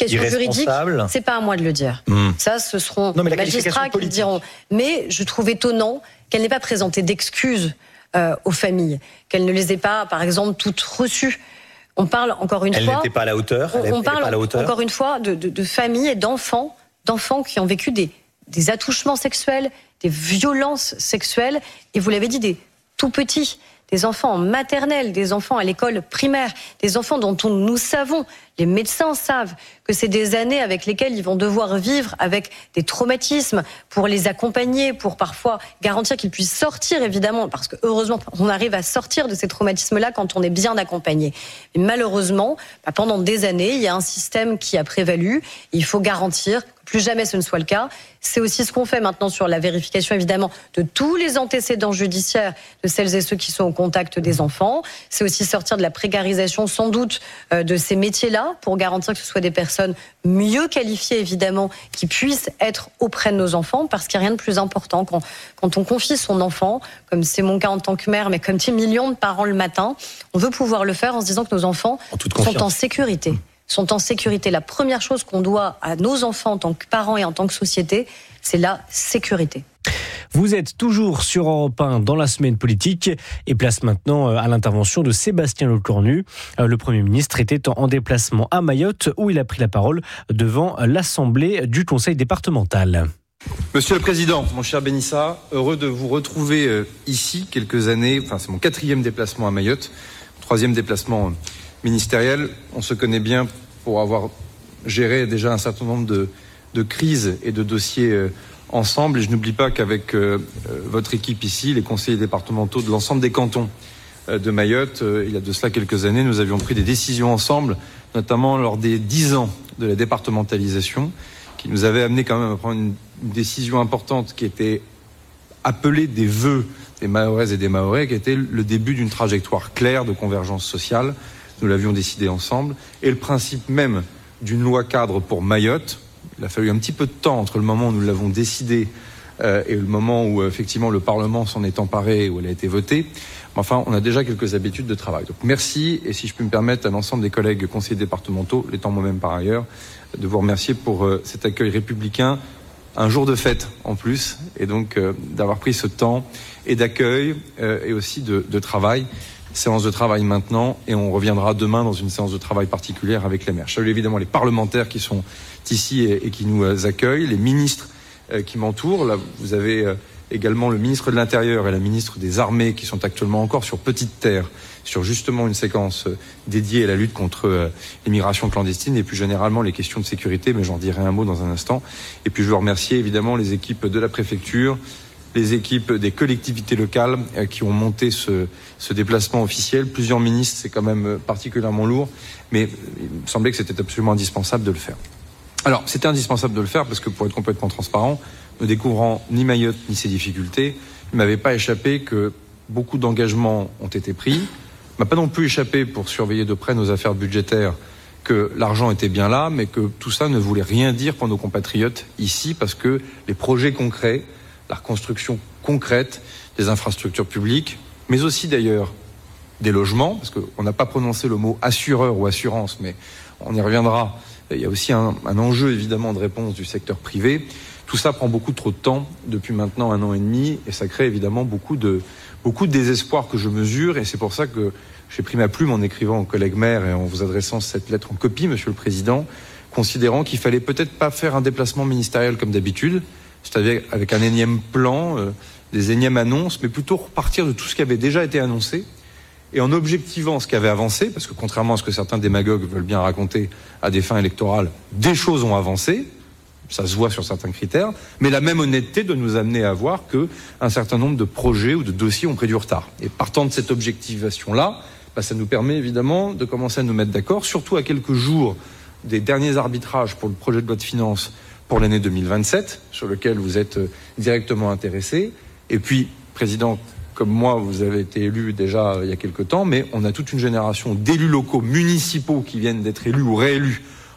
qualification juridique, c'est pas à moi de le dire. Ça, ce seront les magistrats qui le diront. Mais je trouve étonnant qu'elle n'ait pas présenté d'excuses aux familles, qu'elle ne les ait pas, par exemple, toutes reçues. On parle encore une fois. Elle n'était pas à la hauteur. On parle encore une fois de familles et d'enfants qui ont vécu des attouchements sexuels, des violences sexuelles, et vous l'avez dit, des tout petits, des enfants en maternelle, des enfants à l'école primaire, des enfants dont nous savons, les médecins savent que c'est des années avec lesquelles ils vont devoir vivre avec des traumatismes pour les accompagner, pour parfois garantir qu'ils puissent sortir, évidemment, parce que heureusement, on arrive à sortir de ces traumatismes-là quand on est bien accompagné. Mais malheureusement, pendant des années, il y a un système qui a prévalu. Il faut garantir que plus jamais ce ne soit le cas. C'est aussi ce qu'on fait maintenant sur la vérification, évidemment, de tous les antécédents judiciaires de celles et ceux qui sont au contact des enfants. C'est aussi sortir de la précarisation, sans doute, de ces métiers-là, pour garantir que ce soit des personnes mieux qualifiées, évidemment, qui puissent être auprès de nos enfants, parce qu'il n'y a rien de plus important quand on confie son enfant, comme c'est mon cas en tant que mère, mais comme des millions de parents le matin, on veut pouvoir le faire en se disant que nos enfants sont en sécurité. Sont en sécurité. La première chose qu'on doit à nos enfants en tant que parents et en tant que société, c'est la sécurité. Vous êtes toujours sur Europe 1 dans la semaine politique et place maintenant à l'intervention de Sébastien Lecornu. Le Premier ministre était en déplacement à Mayotte où il a pris la parole devant l'Assemblée du Conseil départemental. Monsieur le Président, mon cher Benissa, heureux de vous retrouver ici quelques années. C'est mon 4e déplacement à Mayotte, 3e déplacement ministériel. On se connaît bien pour avoir géré déjà un certain nombre de crises et de dossiers ensemble. Et je n'oublie pas qu'avec votre équipe ici, les conseillers départementaux de l'ensemble des cantons de Mayotte, il y a de cela quelques années, nous avions pris des décisions ensemble, notamment lors des 10 ans de la départementalisation, qui nous avait amené quand même à prendre une décision importante qui était appelée des vœux des Mahoraises et des Mahorais, qui était le début d'une trajectoire claire de convergence sociale. Nous l'avions décidé ensemble. Et le principe même d'une loi cadre pour Mayotte, il a fallu un petit peu de temps entre le moment où nous l'avons décidé et le moment où effectivement le Parlement s'en est emparé, où elle a été votée. Enfin, on a déjà quelques habitudes de travail. Donc merci, et si je peux me permettre à l'ensemble des collègues conseillers départementaux, l'étant moi-même par ailleurs, de vous remercier pour cet accueil républicain, un jour de fête en plus, et donc d'avoir pris ce temps et d'accueil et aussi de travail. Séance de travail maintenant, et on reviendra demain dans une séance de travail particulière avec les maires. Je salue évidemment les parlementaires qui sont ici et qui nous accueillent, les ministres qui m'entourent. Là, vous avez également le ministre de l'Intérieur et la ministre des Armées qui sont actuellement encore sur Petite Terre, sur justement une séquence dédiée à la lutte contre l'immigration clandestine et plus généralement les questions de sécurité, mais j'en dirai un mot dans un instant. Et puis je veux remercier évidemment les équipes de la préfecture, les équipes des collectivités locales qui ont monté ce déplacement officiel. Plusieurs ministres, c'est quand même particulièrement lourd, mais il me semblait que c'était absolument indispensable de le faire. Alors, c'était indispensable de le faire parce que, pour être complètement transparent, ne découvrant ni Mayotte ni ses difficultés, il ne m'avait pas échappé que beaucoup d'engagements ont été pris. Il ne m'a pas non plus échappé, pour surveiller de près nos affaires budgétaires, que l'argent était bien là, mais que tout ça ne voulait rien dire pour nos compatriotes ici, parce que les projets concrets, la reconstruction concrète des infrastructures publiques, mais aussi d'ailleurs des logements, parce qu'on n'a pas prononcé le mot assureur ou assurance, mais on y reviendra. Il y a aussi un enjeu évidemment de réponse du secteur privé. Tout ça prend beaucoup trop de temps depuis maintenant 1 an et demi, et ça crée évidemment beaucoup de désespoir que je mesure, et c'est pour ça que j'ai pris ma plume en écrivant aux collègues maires et en vous adressant cette lettre en copie, Monsieur le Président, considérant qu'il fallait peut-être pas faire un déplacement ministériel comme d'habitude, c'est-à-dire avec un énième plan, des énièmes annonces, mais plutôt repartir de tout ce qui avait déjà été annoncé, et en objectivant ce qui avait avancé, parce que contrairement à ce que certains démagogues veulent bien raconter à des fins électorales, des choses ont avancé, ça se voit sur certains critères, mais la même honnêteté de nous amener à voir qu'un certain nombre de projets ou de dossiers ont pris du retard. Et partant de cette objectivation-là, ça nous permet évidemment de commencer à nous mettre d'accord, surtout à quelques jours des derniers arbitrages pour le projet de loi de finances pour l'année 2027, sur lequel vous êtes directement intéressé. Et puis, Président, comme moi, vous avez été élu déjà il y a quelque temps, mais on a toute une génération d'élus locaux municipaux qui viennent d'être élus ou réélus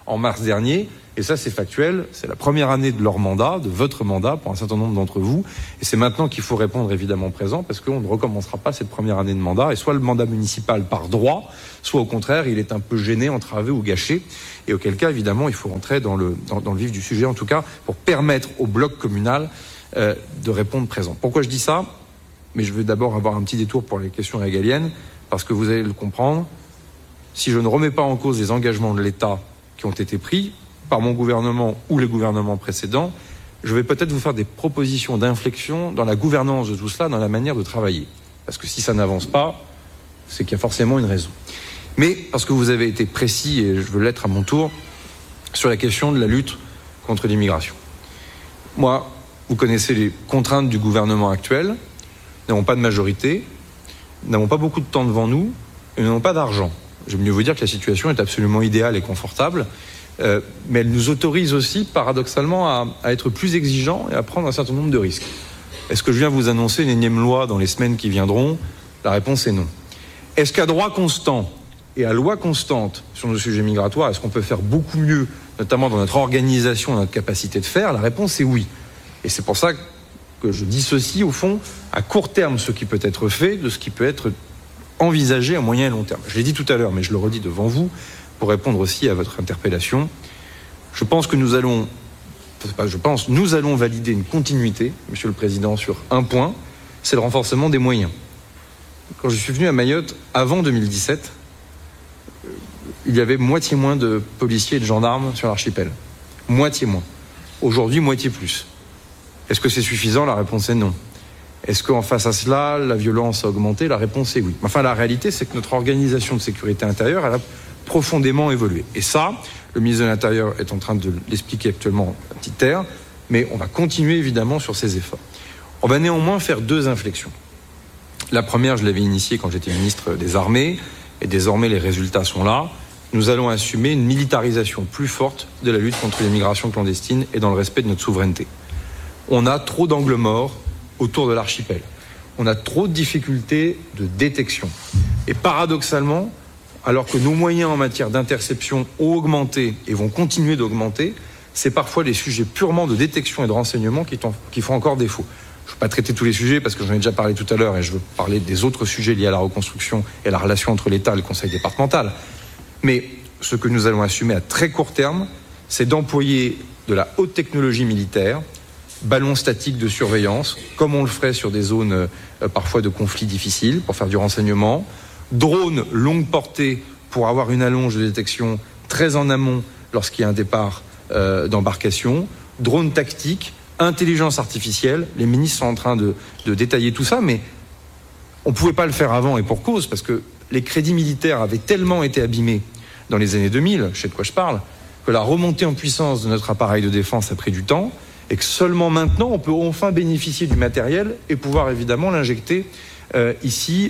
en mars dernier. Et ça, c'est factuel. C'est la première année de leur mandat, de votre mandat, pour un certain nombre d'entre vous. Et c'est maintenant qu'il faut répondre évidemment présent, parce qu'on ne recommencera pas cette première année de mandat. Et soit le mandat municipal par droit, soit au contraire, il est un peu gêné, entravé ou gâché. Et auquel cas, évidemment, il faut rentrer dans le vif du sujet, en tout cas, pour permettre au bloc communal de répondre présent. Pourquoi je dis ça ? Mais je veux d'abord avoir un petit détour pour les questions régaliennes, parce que vous allez le comprendre. Si je ne remets pas en cause les engagements de l'État qui ont été pris par mon gouvernement ou les gouvernements précédents, je vais peut-être vous faire des propositions d'inflexion dans la gouvernance de tout cela, dans la manière de travailler. Parce que si ça n'avance pas, c'est qu'il y a forcément une raison. Mais parce que vous avez été précis, et je veux l'être à mon tour, sur la question de la lutte contre l'immigration. Moi, vous connaissez les contraintes du gouvernement actuel. Nous n'avons pas de majorité, nous n'avons pas beaucoup de temps devant nous, et nous n'avons pas d'argent. Je vais mieux vous dire que la situation est absolument idéale et confortable, mais elle nous autorise aussi, paradoxalement, à être plus exigeants et à prendre un certain nombre de risques. Est-ce que je viens vous annoncer une énième loi dans les semaines qui viendront ? La réponse est non. Est-ce qu'à droit constant et à loi constante sur nos sujets migratoires, est-ce qu'on peut faire beaucoup mieux, notamment dans notre organisation et notre capacité de faire ? La réponse est oui. Et c'est pour ça que je dissocie, au fond, à court terme, ce qui peut être fait de ce qui peut être envisagé à moyen et long terme. Je l'ai dit tout à l'heure, mais je le redis devant vous, pour répondre aussi à votre interpellation. Nous allons valider une continuité, Monsieur le Président, sur un point, c'est le renforcement des moyens. Quand je suis venu à Mayotte, avant 2017, il y avait moitié moins de policiers et de gendarmes sur l'archipel. Moitié moins. Aujourd'hui, moitié plus. Est-ce que c'est suffisant ? La réponse est non. Est-ce qu'en face à cela, la violence a augmenté ? La réponse est oui. Enfin, la réalité, c'est que notre organisation de sécurité intérieure, elle a profondément évolué. Et ça, le ministre de l'Intérieur est en train de l'expliquer actuellement à petite terre, mais on va continuer évidemment sur ces efforts. On va néanmoins faire deux inflexions. La première, je l'avais initiée quand j'étais ministre des Armées, et désormais les résultats sont là. Nous allons assumer une militarisation plus forte de la lutte contre l'immigration clandestine et dans le respect de notre souveraineté. On a trop d'angles morts autour de l'archipel. On a trop de difficultés de détection. Et paradoxalement, alors que nos moyens en matière d'interception ont augmenté et vont continuer d'augmenter, c'est parfois les sujets purement de détection et de renseignement qui font encore défaut. Je ne veux pas traiter tous les sujets parce que j'en ai déjà parlé tout à l'heure et je veux parler des autres sujets liés à la reconstruction et la relation entre l'État et le Conseil départemental. Mais ce que nous allons assumer à très court terme, c'est d'employer de la haute technologie militaire, ballons statiques de surveillance, comme on le ferait sur des zones parfois de conflits difficiles, pour faire du renseignement, drones longue portée pour avoir une allonge de détection très en amont lorsqu'il y a un départ d'embarcation, drones tactiques, intelligence artificielle. Les ministres sont en train de détailler tout ça, mais on ne pouvait pas le faire avant et pour cause, parce que les crédits militaires avaient tellement été abîmés dans les années 2000, je sais de quoi je parle, que la remontée en puissance de notre appareil de défense a pris du temps et que seulement maintenant on peut enfin bénéficier du matériel et pouvoir évidemment l'injecter ici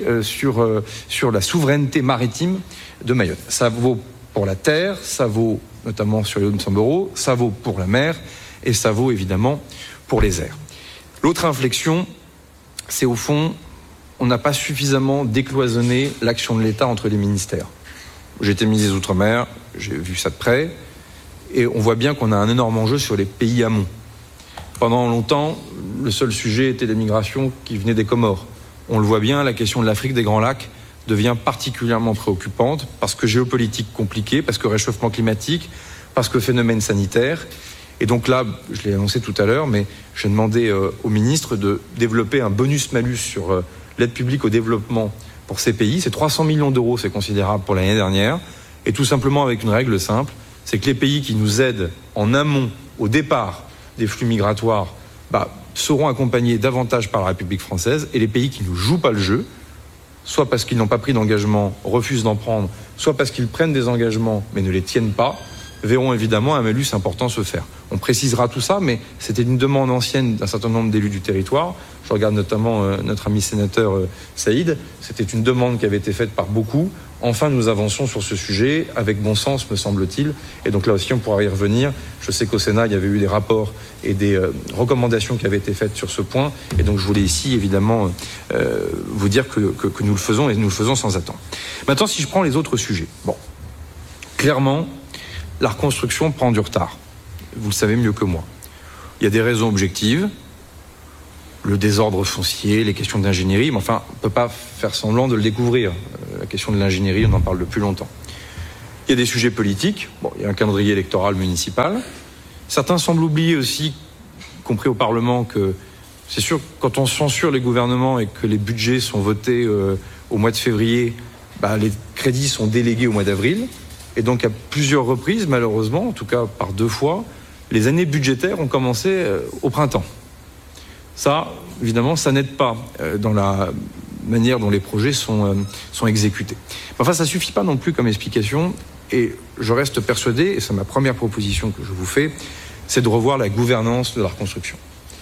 sur la souveraineté maritime de Mayotte. Ça vaut pour la terre, ça vaut notamment sur les Hautes-Samboro, ça vaut pour la mer et ça vaut évidemment pour les airs. L'autre inflexion, c'est au fond, on n'a pas suffisamment décloisonné l'action de l'État entre les ministères. J'étais ministre des Outre-mer, j'ai vu ça de près, et on voit bien qu'on a un énorme enjeu sur les pays amont. Pendant longtemps, le seul sujet était l'immigration qui venait des Comores. On le voit bien, la question de l'Afrique des Grands Lacs devient particulièrement préoccupante parce que géopolitique compliquée, parce que réchauffement climatique, parce que phénomène sanitaire. Et donc là, je l'ai annoncé tout à l'heure, mais j'ai demandé au ministre de développer un bonus-malus sur l'aide publique au développement pour ces pays. C'est 300 millions d'euros, c'est considérable pour l'année dernière. Et tout simplement avec une règle simple, c'est que les pays qui nous aident en amont, au départ des flux migratoires, seront accompagnés davantage par la République française, et les pays qui ne jouent pas le jeu, soit parce qu'ils n'ont pas pris d'engagement, refusent d'en prendre, soit parce qu'ils prennent des engagements mais ne les tiennent pas, verront évidemment un malus important se faire. On précisera tout ça, mais c'était une demande ancienne d'un certain nombre d'élus du territoire. Je regarde notamment notre ami sénateur Saïd. C'était une demande qui avait été faite par beaucoup. Enfin, nous avançons sur ce sujet avec bon sens, me semble-t-il. Et donc là aussi, on pourra y revenir. Je sais qu'au Sénat, il y avait eu des rapports et des recommandations qui avaient été faites sur ce point. Et donc, je voulais ici, évidemment, vous dire que nous le faisons et nous le faisons sans attendre. Maintenant, si je prends les autres sujets. Bon, clairement, la reconstruction prend du retard. Vous le savez mieux que moi. Il y a des raisons objectives, le désordre foncier, les questions d'ingénierie, mais enfin, on ne peut pas faire semblant de le découvrir. La question de l'ingénierie, on en parle depuis longtemps. Il y a des sujets politiques, il y a un calendrier électoral municipal. Certains semblent oublier aussi, y compris au Parlement, que c'est sûr, quand on censure les gouvernements et que les budgets sont votés au mois de février, les crédits sont délégués au mois d'avril. Et donc, à plusieurs reprises, malheureusement, en tout cas par 2 fois, les années budgétaires ont commencé au printemps. Ça, évidemment, ça n'aide pas dans la manière dont les projets sont exécutés. Enfin, ça ne suffit pas non plus comme explication. Et je reste persuadé, et c'est ma première proposition que je vous fais, c'est de revoir la gouvernance de la reconstruction.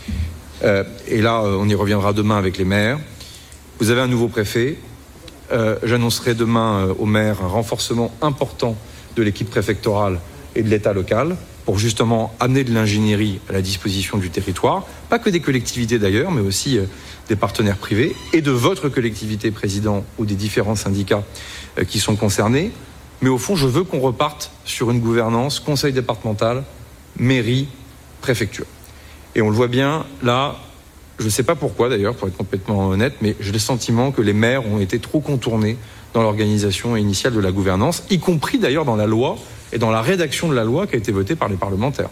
Et là, on y reviendra demain avec les maires. Vous avez un nouveau préfet. J'annoncerai demain aux maires un renforcement important de l'équipe préfectorale et de l'État local pour justement amener de l'ingénierie à la disposition du territoire, pas que des collectivités d'ailleurs, mais aussi des partenaires privés et de votre collectivité, président, ou des différents syndicats qui sont concernés. Mais au fond, je veux qu'on reparte sur une gouvernance conseil départemental, mairie, préfecture. Et on le voit bien, là, je ne sais pas pourquoi d'ailleurs, pour être complètement honnête, mais j'ai le sentiment que les maires ont été trop contournés dans l'organisation initiale de la gouvernance, y compris d'ailleurs dans la loi et dans la rédaction de la loi qui a été votée par les parlementaires.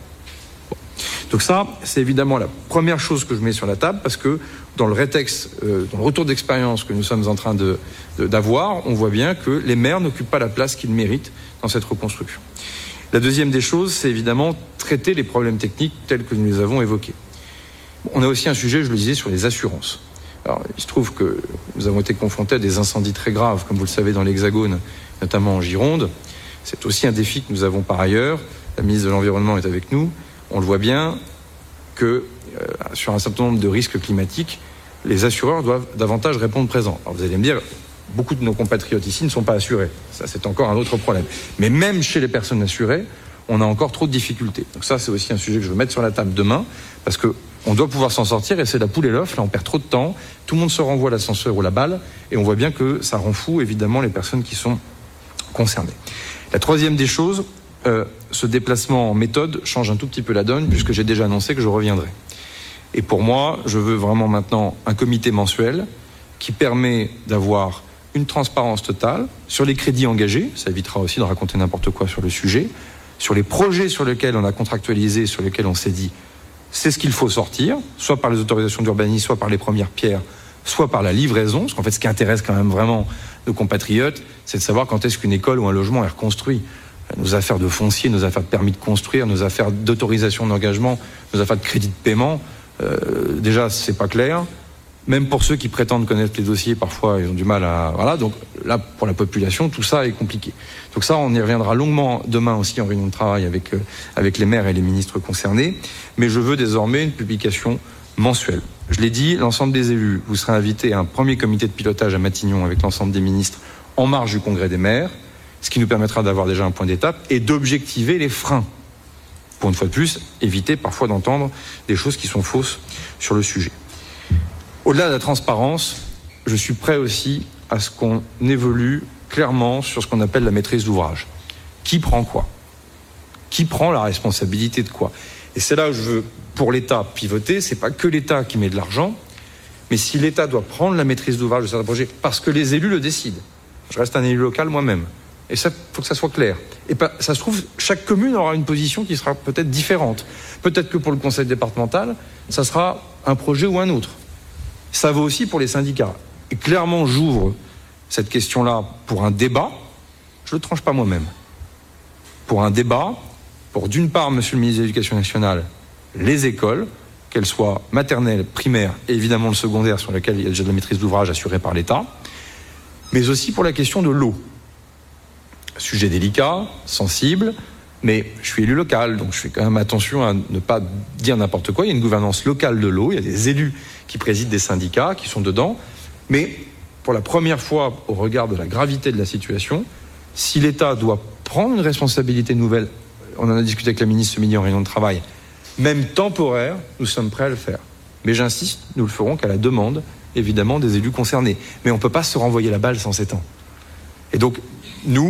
Donc ça, c'est évidemment la première chose que je mets sur la table, parce que dans le rétexte, dans le retour d'expérience que nous sommes en train d'avoir, on voit bien que les maires n'occupent pas la place qu'ils méritent dans cette reconstruction. La deuxième des choses, c'est évidemment traiter les problèmes techniques tels que nous les avons évoqués. On a aussi un sujet, je le disais, sur les assurances. Alors, il se trouve que nous avons été confrontés à des incendies très graves, comme vous le savez, dans l'Hexagone, notamment en Gironde. C'est aussi un défi que nous avons par ailleurs. La ministre de l'Environnement est avec nous. On le voit bien que sur un certain nombre de risques climatiques, les assureurs doivent davantage répondre présent. Alors vous allez me dire, beaucoup de nos compatriotes ici ne sont pas assurés. Ça, c'est encore un autre problème. Mais même chez les personnes assurées, on a encore trop de difficultés. Donc ça, c'est aussi un sujet que je veux mettre sur la table demain, parce que on doit pouvoir s'en sortir, et c'est la poule et l'œuf. Là, on perd trop de temps. Tout le monde se renvoie l'ascenseur ou la balle, et on voit bien que ça rend fou, évidemment, les personnes qui sont concernées. La troisième des choses, ce déplacement en méthode change un tout petit peu la donne, puisque j'ai déjà annoncé que je reviendrai. Et pour moi, je veux vraiment maintenant un comité mensuel qui permet d'avoir une transparence totale sur les crédits engagés. Ça évitera aussi de raconter n'importe quoi sur le sujet. Sur les projets sur lesquels on a contractualisé, sur lesquels on s'est dit c'est ce qu'il faut sortir, soit par les autorisations d'urbanisme, soit par les premières pierres, soit par la livraison. Parce qu'en fait, ce qui intéresse quand même vraiment nos compatriotes, c'est de savoir quand est-ce qu'une école ou un logement est reconstruit. Nos affaires de foncier, nos affaires de permis de construire, nos affaires d'autorisation d'engagement, nos affaires de crédit de paiement, déjà, c'est pas clair. Même pour ceux qui prétendent connaître les dossiers, parfois, ils ont du mal à... Voilà, donc là, pour la population, tout ça est compliqué. Donc ça, on y reviendra longuement demain aussi en réunion de travail avec les maires et les ministres concernés. Mais je veux désormais une publication mensuelle. Je l'ai dit, l'ensemble des élus, vous serez invités à un premier comité de pilotage à Matignon avec l'ensemble des ministres en marge du congrès des maires, ce qui nous permettra d'avoir déjà un point d'étape et d'objectiver les freins. Pour une fois de plus, éviter parfois d'entendre des choses qui sont fausses sur le sujet. Au-delà de la transparence, je suis prêt aussi à ce qu'on évolue clairement sur ce qu'on appelle la maîtrise d'ouvrage. Qui prend quoi ? Qui prend la responsabilité de quoi ? Et c'est là où je veux, pour l'État, pivoter. C'est pas que l'État qui met de l'argent, mais si l'État doit prendre la maîtrise d'ouvrage de certains projets, parce que les élus le décident. Je reste un élu local moi-même. Et ça, il faut que ça soit clair. Et ça se trouve, chaque commune aura une position qui sera peut-être différente. Peut-être que pour le conseil départemental, ça sera un projet ou un autre. Ça vaut aussi pour les syndicats. Et clairement, j'ouvre cette question-là pour un débat. Je ne le tranche pas moi-même. Pour un débat, pour d'une part, monsieur le ministre de l'Éducation nationale, les écoles, qu'elles soient maternelles, primaires et évidemment le secondaire sur lequel il y a déjà de la maîtrise d'ouvrage assurée par l'État, mais aussi pour la question de l'eau. Sujet délicat, sensible, mais je suis élu local, donc je fais quand même attention à ne pas dire n'importe quoi. Il y a une gouvernance locale de l'eau, il y a des élus qui président des syndicats, qui sont dedans, mais pour la première fois, au regard de la gravité de la situation, si l'État doit prendre une responsabilité nouvelle, on en a discuté avec la ministre ce midi en réunion de travail, même temporaire, nous sommes prêts à le faire. Mais j'insiste, nous le ferons qu'à la demande, évidemment, des élus concernés. Mais on ne peut pas se renvoyer la balle sans 7 ans. Et donc, nous,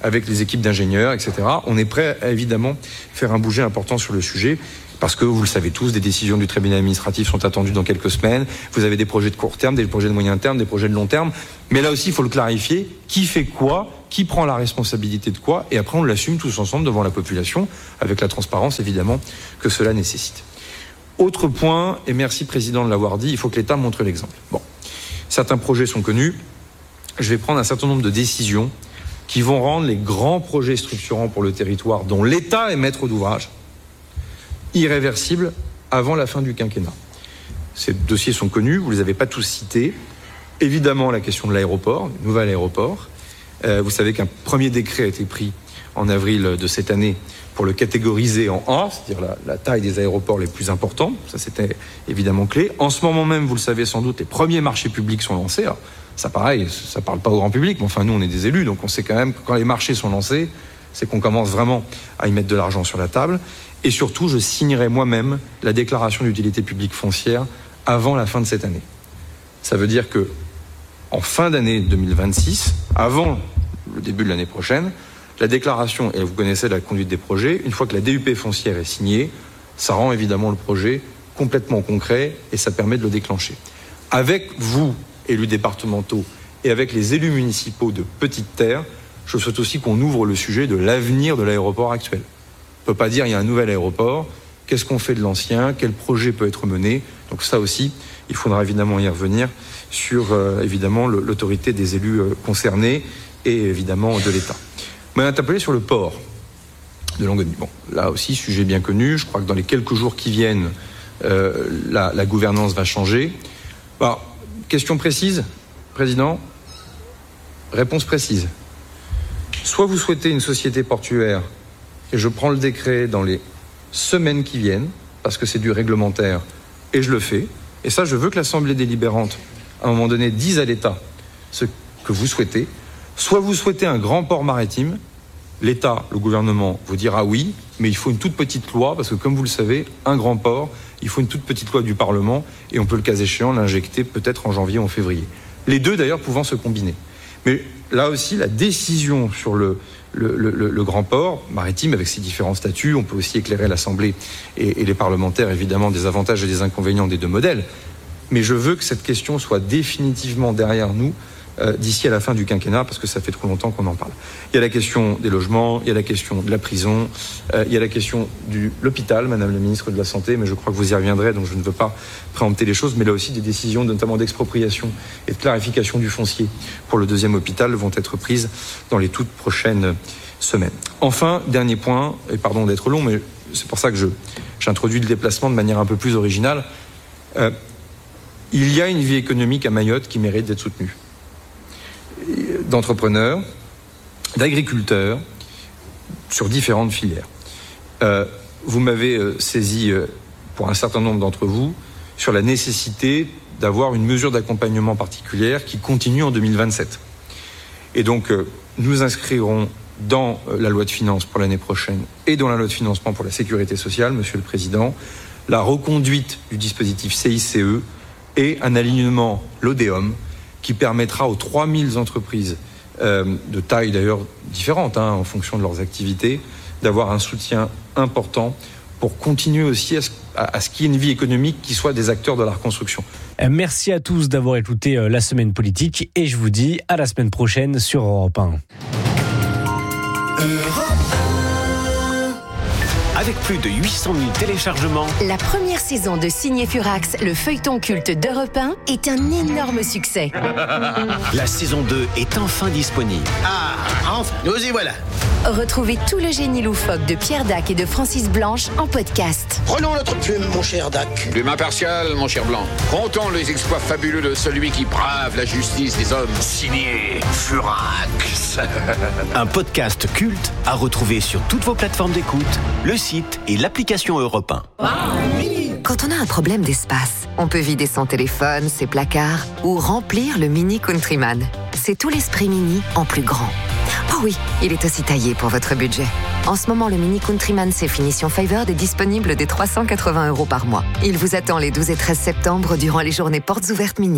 avec les équipes d'ingénieurs, etc. On est prêt à évidemment faire un bouger important sur le sujet. Parce que, vous le savez tous, des décisions du tribunal administratif sont attendues dans quelques semaines. Vous avez des projets de court terme, des projets de moyen terme, des projets de long terme. Mais là aussi, il faut le clarifier. Qui fait quoi ? Qui prend la responsabilité de quoi ? Et après, on l'assume tous ensemble devant la population, avec la transparence, évidemment, que cela nécessite. Autre point, et merci Président de l'avoir dit, il faut que l'État montre l'exemple. Bon, certains projets sont connus. Je vais prendre un certain nombre de décisions qui vont rendre les grands projets structurants pour le territoire, dont l'État est maître d'ouvrage, irréversible avant la fin du quinquennat. Ces dossiers sont connus, vous ne les avez pas tous cités. Évidemment, la question de l'aéroport, le nouvel aéroport. Vous savez qu'un premier décret a été pris en avril de cette année pour le catégoriser en A, c'est-à-dire la taille des aéroports les plus importants. Ça, c'était évidemment clé. En ce moment même, vous le savez sans doute, les premiers marchés publics sont lancés. Alors, ça, pareil, ça ne parle pas au grand public, mais enfin, nous, on est des élus, donc on sait quand même que quand les marchés sont lancés, c'est qu'on commence vraiment à y mettre de l'argent sur la table. Et surtout, je signerai moi-même la déclaration d'utilité publique foncière avant la fin de cette année. Ça veut dire que, en fin d'année 2026, avant le début de l'année prochaine, la déclaration, et vous connaissez la conduite des projets, une fois que la DUP foncière est signée, ça rend évidemment le projet complètement concret et ça permet de le déclencher. Avec vous, élus départementaux, et avec les élus municipaux de Petite Terre, je souhaite aussi qu'on ouvre le sujet de l'avenir de l'aéroport actuel. On ne peut pas dire il y a un nouvel aéroport, qu'est-ce qu'on fait de l'ancien, quel projet peut être mené. Donc ça aussi, il faudra évidemment y revenir sur évidemment l'autorité des élus concernés et évidemment de l'État. On m'a interpellé sur le port de Longoni. Bon, là aussi, sujet bien connu. Je crois que dans les quelques jours qui viennent, la gouvernance va changer. Alors, question précise, Président. Réponse précise. Soit vous souhaitez une société portuaire, et je prends le décret dans les semaines qui viennent, parce que c'est du réglementaire, et je le fais. Et ça, je veux que l'Assemblée délibérante, à un moment donné, dise à l'État ce que vous souhaitez. Soit vous souhaitez un grand port maritime, l'État, le gouvernement, vous dira oui, mais il faut une toute petite loi, parce que comme vous le savez, un grand port, il faut une toute petite loi du Parlement, et on peut le cas échéant l'injecter peut-être en janvier ou en février. Les deux d'ailleurs pouvant se combiner. Mais là aussi, la décision sur le grand port maritime avec ses différents statuts, on peut aussi éclairer l'Assemblée et les parlementaires évidemment des avantages et des inconvénients des deux modèles. Mais je veux que cette question soit définitivement derrière nous d'ici à la fin du quinquennat, parce que ça fait trop longtemps qu'on en parle. Il y a la question des logements, il y a la question de la prison, il y a la question de l'hôpital, Madame la Ministre de la Santé, mais je crois que vous y reviendrez, donc je ne veux pas préempter les choses, mais là aussi des décisions notamment d'expropriation et de clarification du foncier pour le deuxième hôpital vont être prises dans les toutes prochaines semaines. Enfin, dernier point, et pardon d'être long, mais c'est pour ça que j'introduis le déplacement de manière un peu plus originale. Il y a une vie économique à Mayotte qui mérite d'être soutenue. D'entrepreneurs, d'agriculteurs, sur différentes filières. Vous m'avez saisi, pour un certain nombre d'entre vous, sur la nécessité d'avoir une mesure d'accompagnement particulière qui continue en 2027. Et donc, nous inscrirons dans la loi de finances pour l'année prochaine et dans la loi de financement pour la sécurité sociale, Monsieur le Président, la reconduite du dispositif CICE et un alignement l'ODEOM qui permettra aux 3000 entreprises de taille d'ailleurs différente en fonction de leurs activités, d'avoir un soutien important pour continuer aussi à ce qu'il y ait une vie économique qui soit des acteurs de la reconstruction. Merci à tous d'avoir écouté la semaine politique et je vous dis à la semaine prochaine sur Europe 1. Avec plus de 800 000 téléchargements, la première saison de Signé Furax, le feuilleton culte d'Europe 1, est un énorme succès. La saison 2 est enfin disponible. Ah, enfin, nous y voilà. Retrouvez tout le génie loufoque de Pierre Dac et de Francis Blanche en podcast. Prenons notre plume, mon cher Dac. Plume impartiale, mon cher Blanc. Comptons les exploits fabuleux de celui qui brave la justice des hommes. Signé Furax. Un podcast culte à retrouver sur toutes vos plateformes d'écoute, le site et l'application Europe 1. Quand on a un problème d'espace, on peut vider son téléphone, ses placards ou remplir le Mini Countryman. C'est tout l'esprit Mini en plus grand. Oh oui, il est aussi taillé pour votre budget. En ce moment, le Mini Countryman C Finition Favored est disponible dès 380 € par mois. Il vous attend les 12 et 13 septembre durant les journées portes ouvertes Mini.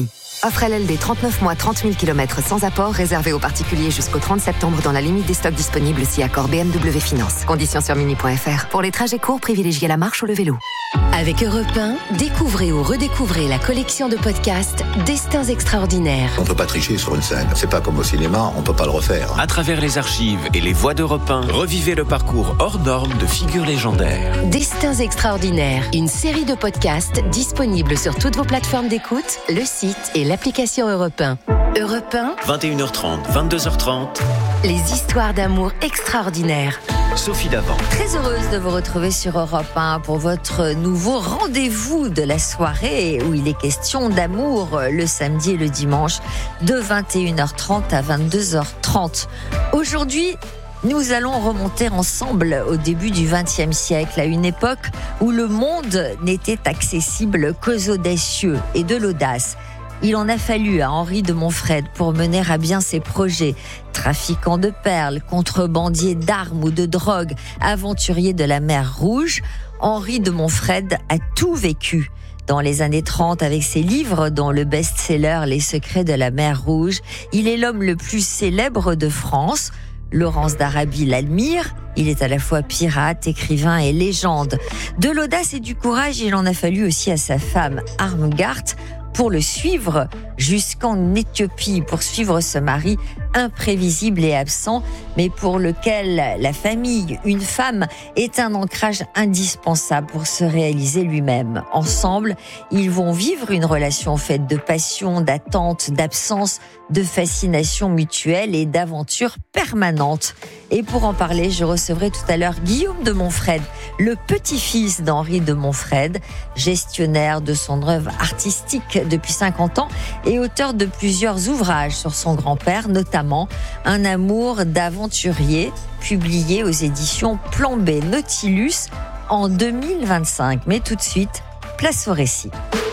Offre LLD 39 mois, 30 000 km sans apport, réservé aux particuliers jusqu'au 30 septembre dans la limite des stocks disponibles si accord BMW Finance. Conditions sur mini.fr. Pour les trajets courts, privilégiez la marche ou le vélo. Avec Europe 1, découvrez ou redécouvrez la collection de podcasts Destins extraordinaires. On peut pas tricher sur une scène. C'est pas comme au cinéma, on peut pas le refaire. À travers les archives et les voix d'Europe 1, revivez le parcours hors norme de figures légendaires. Destins extraordinaires, une série de podcasts disponibles sur toutes vos plateformes d'écoute, le site et l'application Europe 1. Europe 1, 21h30, 22h30. les histoires d'amour extraordinaires. Sophie Davant. Très heureuse de vous retrouver sur Europe 1 pour votre nouveau rendez-vous de la soirée où il est question d'amour le samedi et le dimanche de 21h30 à 22h30. Aujourd'hui, nous allons remonter ensemble au début du XXe siècle, à une époque où le monde n'était accessible qu'aux audacieux et de l'audace. Il en a fallu à Henri de Montfred pour mener à bien ses projets. Trafiquant de perles, contrebandier d'armes ou de drogue, aventurier de la mer Rouge, Henri de Montfred a tout vécu. Dans les années 30, avec ses livres, dont le best-seller Les secrets de la mer Rouge, il est l'homme le plus célèbre de France. Laurence d'Arabie l'admire. Il est à la fois pirate, écrivain et légende. De l'audace et du courage, il en a fallu aussi à sa femme, Armgart, pour le suivre jusqu'en Éthiopie, pour suivre ce mari imprévisible et absent, mais pour lequel la famille, une femme, est un ancrage indispensable pour se réaliser lui-même. Ensemble, ils vont vivre une relation faite de passion, d'attente, d'absence, de fascination mutuelle et d'aventure permanente. Et pour en parler, je recevrai tout à l'heure Guillaume de Montfred, le petit-fils d'Henri de Montfred, gestionnaire de son œuvre artistique depuis 50 ans et auteur de plusieurs ouvrages sur son grand-père, notamment Un amour d'aventurier, publié aux éditions Plan B Nautilus en 2025. Mais tout de suite, place au récit.